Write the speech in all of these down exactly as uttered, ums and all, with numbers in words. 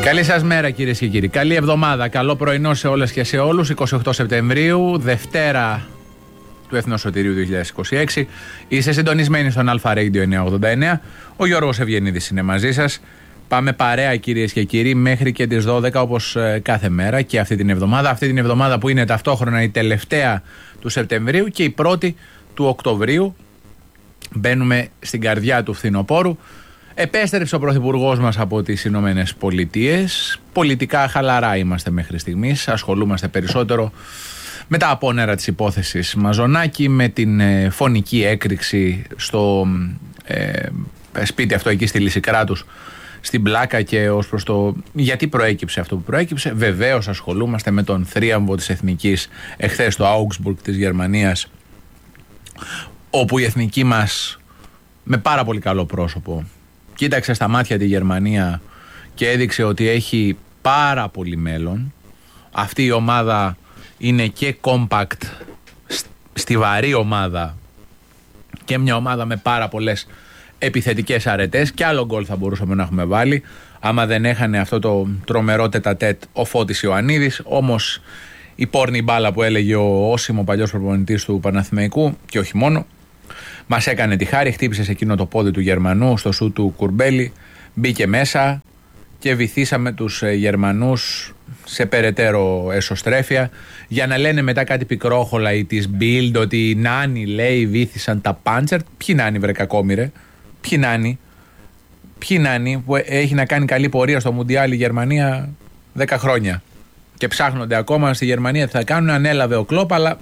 Καλή σας μέρα κυρίες και κύριοι. Καλή εβδομάδα. Καλό πρωινό σε όλες και σε όλους. εικοστή ογδόη Σεπτεμβρίου, Δευτέρα του Εθνοσωτηρίου δύο χιλιάδες είκοσι έξι. Είστε συντονισμένοι στον Αλφα Radio εννιακόσια ογδόντα εννέα. Ο Γιώργος Ευγενίδης είναι μαζί σας. Πάμε παρέα κυρίες και κύριοι μέχρι και τις δώδεκα όπως κάθε μέρα και αυτή την εβδομάδα. Αυτή την εβδομάδα που είναι ταυτόχρονα η τελευταία του Σεπτεμβρίου και η πρώτη του Οκτωβρίου. Μπαίνουμε στην καρδιά του φθινοπόρου. Επέστρεψε ο πρωθυπουργός μας από τις Ηνωμένες Πολιτείες. Πολιτικά χαλαρά είμαστε μέχρι στιγμής. Ασχολούμαστε περισσότερο με τα απόνερα της υπόθεσης Μαζονάκη, με την ε, φωνική έκρηξη στο ε, σπίτι αυτό εκεί στη Λυσικράτους, στην Πλάκα, και ως προς το γιατί προέκυψε αυτό που προέκυψε. Βεβαίως ασχολούμαστε με τον θρίαμβο της εθνικής εχθές στο Augsburg της Γερμανίας, όπου η εθνική μας με πάρα πολύ καλό πρόσωπο κοίταξε στα μάτια τη Γερμανία και έδειξε ότι έχει πάρα πολύ μέλλον. Αυτή η ομάδα είναι και compact, στιβαρή ομάδα και μια ομάδα με πάρα πολλές επιθετικές αρετές, και άλλο γκολ θα μπορούσαμε να έχουμε βάλει άμα δεν έχανε αυτό το τρομερό τετατέτ ο Φώτης Ιωαννίδης. Όμως η πόρνη μπάλα που έλεγε ο Όσιμο, παλιός προπονητής του Παναθηναϊκού και όχι μόνο, μας έκανε τη χάρη, χτύπησε σε εκείνο το πόδι του Γερμανού στο σου του Κουρμπέλη, μπήκε μέσα και βυθίσαμε τους Γερμανούς σε περαιτέρω εσωστρέφεια, για να λένε μετά κάτι πικρόχολα ή της Bild ότι οι νάνοι, λέει, βύθισαν τα Πάντσερ. Ποιοι νάνοι, βρε κακόμοιρε, ποιοι νάνοι, ποιοι νάνοι που έχει να κάνει καλή πορεία στο Μουντιάλ η Γερμανία δέκα χρόνια και ψάχνονται ακόμα στη Γερμανία τι θα κάνουν. Ανέλαβε ο Κλόπ, αλλά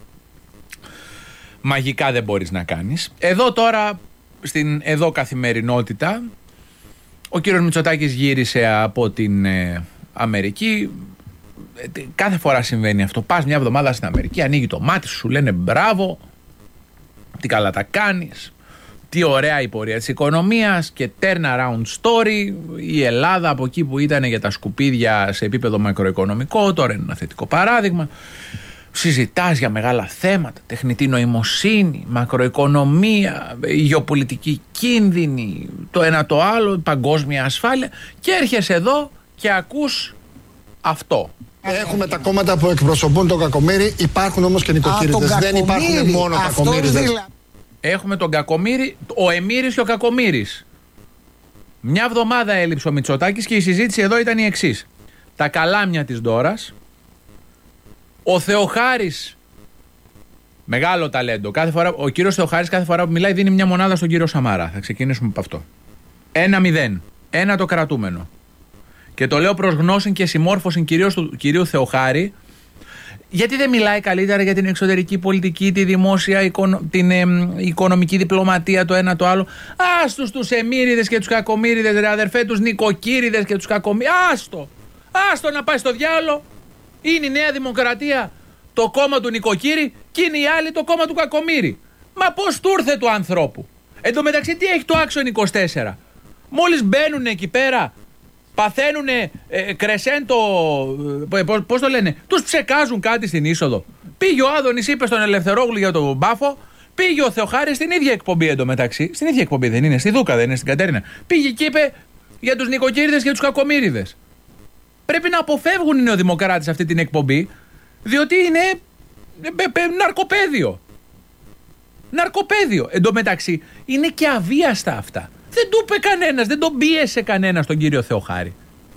μαγικά δεν μπορείς να κάνεις. Εδώ τώρα, στην εδώ καθημερινότητα, ο κύριος Μητσοτάκης γύρισε από την ε, Αμερική. Ε, κάθε φορά συμβαίνει αυτό. Πας μια εβδομάδα στην Αμερική, ανοίγει το μάτι σου, σου λένε μπράβο, τι καλά τα κάνεις, τι ωραία η πορεία της οικονομίας και turnaround story. Η Ελλάδα από εκεί που ήταν για τα σκουπίδια σε επίπεδο μακροοικονομικό, τώρα είναι ένα θετικό παράδειγμα. Συζητάς για μεγάλα θέματα, τεχνητή νοημοσύνη, μακροοικονομία, γεωπολιτική κίνδυνη, το ένα το άλλο, παγκόσμια ασφάλεια, και έρχεσαι εδώ και ακούς αυτό. Έχουμε τα κόμματα που εκπροσωπούν τον Κακομοίρη, υπάρχουν όμως και νοικοκύριδες. Δεν υπάρχουν μόνο κακομοίριδες. Έχουμε τον Κακομοίρη, ο Εμμύρης και ο Κακομοίρης. Μια εβδομάδα έλειψε ο Μητσοτάκης και η συζήτηση εδώ ήταν η εξής. Τα καλάμια της Ντόρας, ο Θεοχάρης, μεγάλο ταλέντο. Κάθε φορά, ο κύριος Θεοχάρης κάθε φορά που μιλάει δίνει μια μονάδα στον κύριο Σαμάρα. Θα ξεκινήσουμε από αυτό. Ένα μηδέν. Ένα το κρατούμενο. Και το λέω προς γνώση και συμμόρφωση κυρίως του κυρίου Θεοχάρη, γιατί δεν μιλάει καλύτερα για την εξωτερική πολιτική, τη δημόσια, οικονο, την ε, οικονομική διπλωματία, το ένα το άλλο. Άστος τους Εμμύριδες και τους Κακομοίριδες, ρε αδερφέ, τους νοικοκύριδες και τους Κακομοίριδες. Άστο. Άστο να πάει στο διάλο. Είναι η Νέα Δημοκρατία το κόμμα του νοικοκύρη και είναι οι άλλοι το κόμμα του Κακομοίρη. Μα πώς του ήρθε του ανθρώπου. Εν τω μεταξύ, τι έχει το άξιον είκοσι τέσσερα. Μόλις μπαίνουν εκεί πέρα, παθαίνουν ε, κρεσέντο, ε, πώς, πώς το λένε, τους ψεκάζουν κάτι στην είσοδο. Πήγε ο Άδωνης, είπε στον Ελευθερόγλου για τον Μπάφο, πήγε ο Θεοχάρης στην ίδια εκπομπή εντωμεταξύ. Στην ίδια εκπομπή δεν είναι, στη Δούκα δεν είναι, στην Κατέρινα. Πήγε και είπε για τους νοικοκύριδες και τους Κακομοίριδες. Πρέπει να αποφεύγουν οι νεοδημοκράτες αυτή την εκπομπή, διότι είναι ναρκοπαίδιο. Ναρκοπαίδιο. Εν τω μεταξύ είναι και αβίαστα αυτά. Δεν του είπε κανένας, δεν τον πίεσε κανένας τον κύριο Θεοχάρη.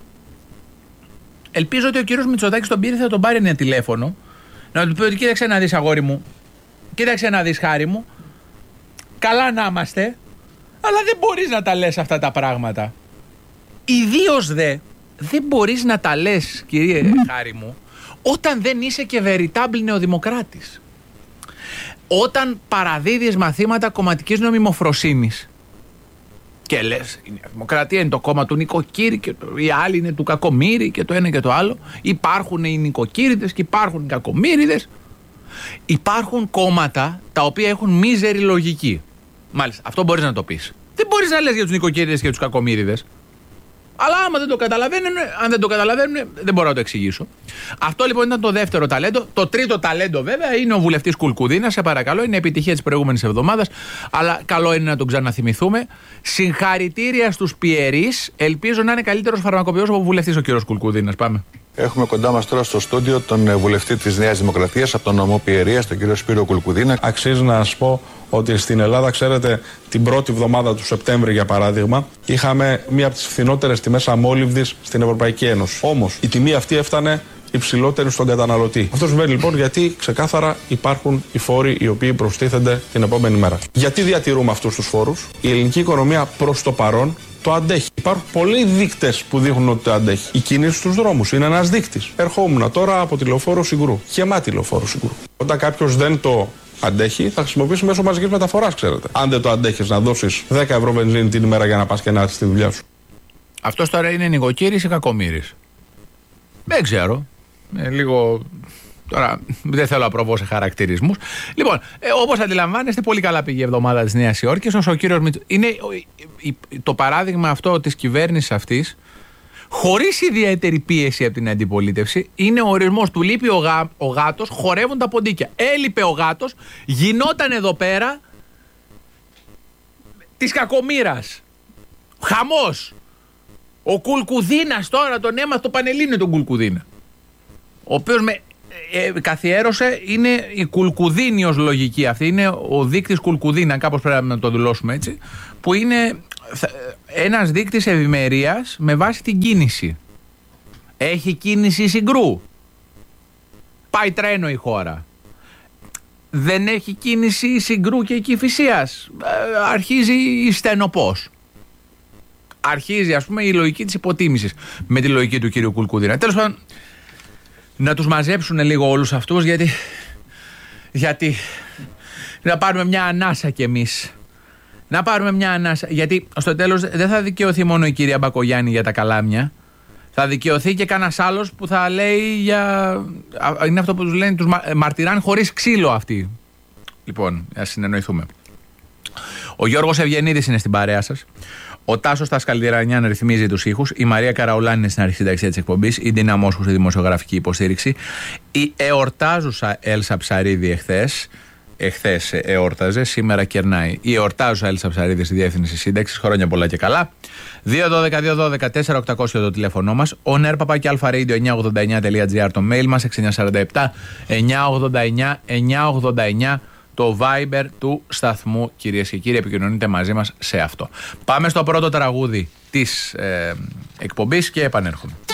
Ελπίζω ότι ο κύριος Μητσοτάκης τον πήρε, θα τον πάρει ένα τηλέφωνο, να του πει ότι κοίταξε να δεις, αγόρι μου, κοίταξε να δεις, χάρη μου, καλά να είμαστε, αλλά δεν μπορείς να τα λες αυτά τα πράγματα. Ιδίως δε δεν μπορείς να τα λες, κύριε mm. χάρη μου, όταν δεν είσαι και veritable νεοδημοκράτης. Όταν παραδίδεις μαθήματα κομματικής νομιμοφροσύνης και λες η Νέα Δημοκρατία είναι το κόμμα του νοικοκύρη και το, οι άλλοι είναι του Κακομοίρη και το ένα και το άλλο. Υπάρχουν οι νοικοκύριδες και υπάρχουν οι Κακομοίριδες. Υπάρχουν κόμματα τα οποία έχουν μίζερη λογική. Μάλιστα, αυτό μπορείς να το πεις. Δεν μπορείς να λες για τους νοικοκύριδες και τους Κακομοίριδες. Αλλά άμα δεν το καταλαβαίνουν, αν δεν το καταλαβαίνουν, δεν μπορώ να το εξηγήσω. Αυτό λοιπόν ήταν το δεύτερο ταλέντο. Το τρίτο ταλέντο, βέβαια, είναι ο βουλευτής Κουλκουδίνας. Σε παρακαλώ, είναι επιτυχία της προηγούμενης εβδομάδας. Αλλά καλό είναι να τον ξαναθυμηθούμε. Συγχαρητήρια στους πιερείς. Ελπίζω να είναι καλύτερος φαρμακοποιός από βουλευτής ο κύριος Κουλκουδίνας. Πάμε. Έχουμε κοντά μας τώρα στο στούντιο τον βουλευτή της Νέας Δημοκρατίας από τον νομό Πιερίας, τον κύριο Σπύρο Κουλκουδίνα. Αξίζει να σας πω ότι στην Ελλάδα, ξέρετε, την πρώτη εβδομάδα του Σεπτέμβρη, για παράδειγμα, είχαμε μία από τις φθηνότερες τιμές αμόλυβδης στην Ευρωπαϊκή Ένωση. Όμως, η τιμή αυτή έφτανε υψηλότερη στον καταναλωτή. Αυτό συμβαίνει λοιπόν γιατί ξεκάθαρα υπάρχουν οι φόροι οι οποίοι προστίθενται την επόμενη μέρα. Γιατί διατηρούμε αυτούς τους φόρους? Η ελληνική οικονομία προς το παρόν το αντέχει. Υπάρχουν πολλοί δείκτες που δείχνουν ότι το αντέχει. Η κίνηση στους δρόμους είναι ένας δείκτης. Ερχόμουν τώρα από τη λεωφόρο Συγκρού. Γεμάτη λεωφόρο Συγκρού. Όταν κάποιος δεν το αντέχει, θα χρησιμοποιήσει μέσω μαζικής μεταφοράς, ξέρετε. Αν δεν το αντέχεις να δώσεις δέκα ευρώ βενζίνη την ημέρα για να πας και να έρθεις στη δουλειά σου. Αυτός τώρα είναι νοικοκύρης ή κακομοίρης? Δεν ξέρω. Ε, λίγο. Τώρα δεν θέλω να προβώ σε χαρακτηρισμούς. Λοιπόν, ε, όπως αντιλαμβάνεστε, πολύ καλά πήγε η εβδομάδα της Νέας Υόρκης. Όσο ο κύριος Μητσο... Είναι το παράδειγμα αυτό της κυβέρνησης αυτής, χωρίς ιδιαίτερη πίεση από την αντιπολίτευση, είναι ο ορισμός του λείπει ο, γά, ο γάτος, χορεύουν τα ποντίκια. Έλειπε ο γάτος, γινόταν εδώ πέρα της κακομοίρας. Χαμός. Ο Κουλκουδίνας τώρα τον έμαθε το Πανελλήνιο τον Κουλκουδίνα. Ο οποίος με ε, καθιέρωσε, είναι η Κουλκουδίνιος λογική αυτή, είναι ο δείκτης Κουλκουδίνα, κάπως πρέπει να το δηλώσουμε έτσι, που είναι ένας δείκτης ευημερίας με βάση την κίνηση. Έχει κίνηση Συγκρού. Πάει τρένο η χώρα. Δεν έχει κίνηση Συγκρού και Κηφισίας. Αρχίζει η στενοπός. Αρχίζει, ας πούμε, η λογική της υποτίμησης με τη λογική του κύριου Κουλκουδίνα. Τέλος πάντων, να τους μαζέψουν λίγο όλους αυτούς, γιατί, γιατί να πάρουμε μια ανάσα κι εμείς. Να πάρουμε μια ανάσα. Γιατί στο τέλος δεν θα δικαιωθεί μόνο η κυρία Μπακογιάννη για τα καλάμια. Θα δικαιωθεί και κανένας άλλος που θα λέει για. Είναι αυτό που τους λένε, τους μαρτυράν χωρίς ξύλο αυτοί. Λοιπόν, ας συνεννοηθούμε. Ο Γιώργος Ευγενίδης είναι στην παρέα σας. Ο Τάσος Τασκαλδιρανιάν ρυθμίζει τους ήχους. Η Μαρία Καραουλάνη είναι στην αρχισυνταξία της εκπομπής. Η Ντίνα Μόσχου στη δημοσιογραφική υποστήριξη. Η εορτάζουσα Έλσα Ψαρίδη εχθές. Εχθές εόρταζε, σήμερα κερνάει. Η εορτάζουσα Έλσα Ψαρίδη στη διεύθυνση σύνταξης. Χρόνια πολλά και καλά. δύο δώδεκα δύο δώδεκα τέσσερα οκτακόσια το τηλέφωνό μας. Ο νερ παπάκι αλφαρέιντιο εννιακόσια ογδόντα εννιά τελεία τζι άρ το mail μας. έξι εννιά τέσσερα επτά εννιακόσια ογδόντα εννιά εννιακόσια ογδόντα εννιά το Viber του σταθμού, κυρίες και κύριοι. Επικοινωνείτε μαζί μας σε αυτό. Πάμε στο πρώτο τραγούδι της ε, εκπομπής και επανέρχομαι.